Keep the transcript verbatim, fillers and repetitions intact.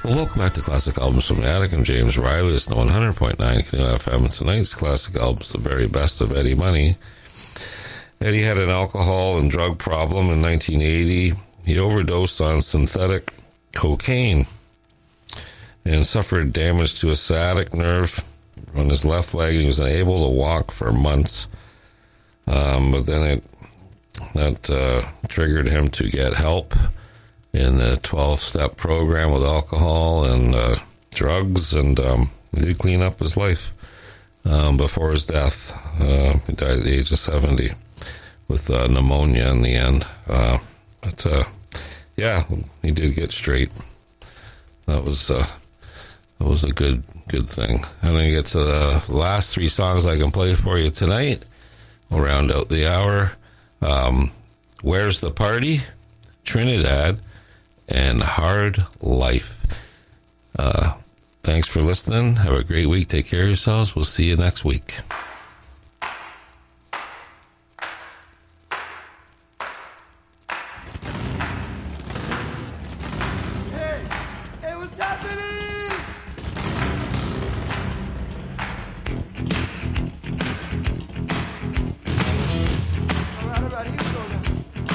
Well, welcome back to Classic Albums from the Attic. I'm James Riley. It's one hundred point nine Canoe F M. And tonight's Classic Albums, the very best of Eddie Money. Eddie had an alcohol and drug problem in nineteen eighty. He overdosed on synthetic cocaine and suffered damage to a sciatic nerve on his left leg. He was unable to walk for months. Um, but then it that uh, triggered him to get help in a twelve-step program with alcohol and uh, drugs, and um, he did clean up his life um, before his death. Uh, he died at the age of seventy with uh, pneumonia in the end. Uh, but, uh, yeah, he did get straight. That was uh, that was a good good thing. I'm going to get to the last three songs I can play for you tonight. We'll round out the hour. Um, Where's the Party? Trinidad, and Hard Life. Uh, thanks for listening. Have a great week. Take care of yourselves. We'll see you next week.